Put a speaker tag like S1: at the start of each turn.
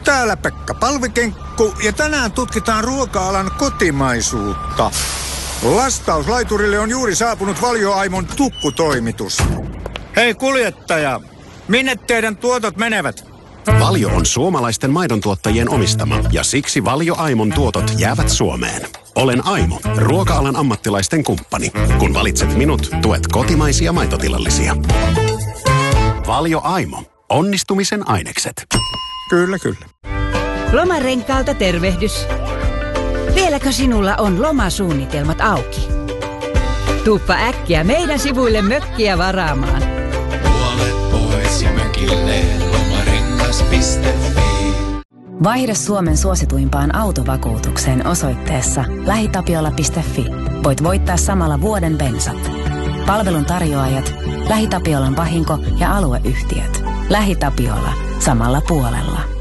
S1: Täällä Pekka Palvikenkku ja tänään tutkitaan ruoka-alan kotimaisuutta. Lastauslaiturille on juuri saapunut Valio Aimon tukkutoimitus. Hei kuljettaja, minne teidän tuotot menevät?
S2: Valio on suomalaisten maidontuottajien omistama ja siksi Valio Aimon tuotot jäävät Suomeen. Olen Aimo, ruoka-alan ammattilaisten kumppani. Kun valitset minut, tuet kotimaisia maitotilallisia. Valio Aimo. Onnistumisen ainekset.
S1: Kyllä, kyllä.
S3: Lomarenkaalta tervehdys. Vieläkö sinulla on lomasuunnitelmat auki? Tuuppa äkkiä meidän sivuille mökkiä varaamaan.
S4: Puolet pois ja mökille lomarengas.fi.
S5: Vaihda Suomen suosituimpaan autovakuutukseen osoitteessa lähitapiola.fi. Voit voittaa samalla vuoden bensat. Palvelun tarjoajat, LähiTapiolan vahinko- ja alueyhtiöt. LähiTapiola. Samalla puolella.